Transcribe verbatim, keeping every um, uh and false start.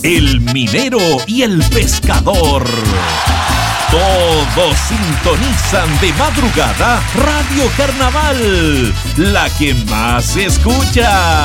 el minero y el pescador. Todos sintonizan de madrugada Radio Carnaval, la que más se escucha.